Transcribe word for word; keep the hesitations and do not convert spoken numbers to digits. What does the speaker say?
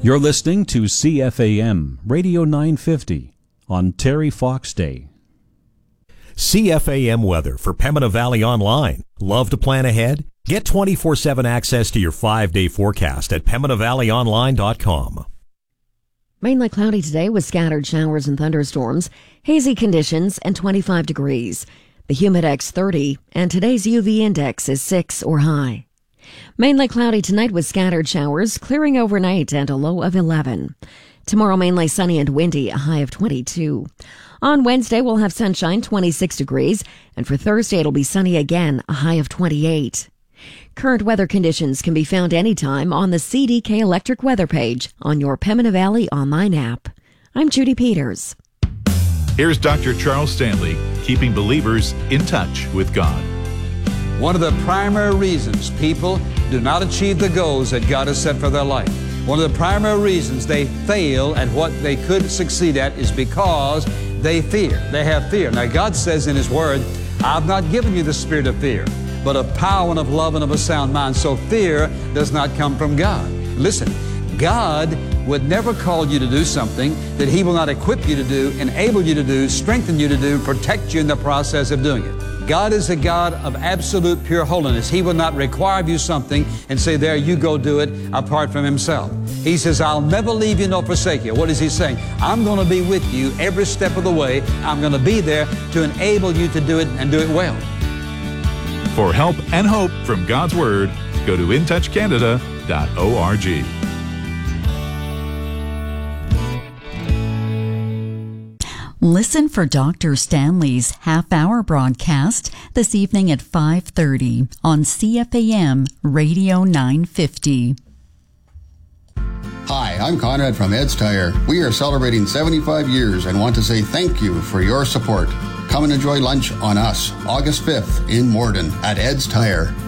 You're listening to C F A M Radio nine fifty on Terry Fox Day. C F A M weather for Pembina Valley Online. Love to plan ahead? Get twenty-four seven access to your five-day forecast at pembina valley online dot com. Mainly cloudy today with scattered showers and thunderstorms, hazy conditions, and twenty-five degrees. The Humidex thirty, and today's U V index is six or high. Mainly cloudy tonight with scattered showers, clearing overnight and a low of eleven. Tomorrow mainly sunny and windy, a high of twenty-two. On Wednesday we'll have sunshine, twenty-six degrees, and for Thursday it'll be sunny again, a high of twenty-eight. Current weather conditions can be found anytime on the C D K Electric weather page on your Pembina Valley online app. I'm Judy Peters. Here's Doctor Charles Stanley, keeping believers in touch with God. One of the primary reasons people do not achieve the goals that God has set for their life, one of the primary reasons they fail at what they could succeed at is because they fear. They have fear. Now, God says in His Word, I've not given you the spirit of fear, but of power and of love and of a sound mind. So fear does not come from God. Listen, God would never call you to do something that He will not equip you to do, enable you to do, strengthen you to do, protect you in the process of doing it. God is a God of absolute pure holiness. He will not require of you something and say, there, you go do it apart from Himself. He says, I'll never leave you nor forsake you. What is He saying? I'm going to be with you every step of the way. I'm going to be there to enable you to do it and do it well. For help and hope from God's Word, go to in touch canada dot org. Listen for Doctor Stanley's half-hour broadcast this evening at five thirty on C F A M Radio nine fifty. Hi, I'm Conrad from Ed's Tire. We are celebrating seventy-five years and want to say thank you for your support. Come and enjoy lunch on us August fifth in Morden at Ed's Tire.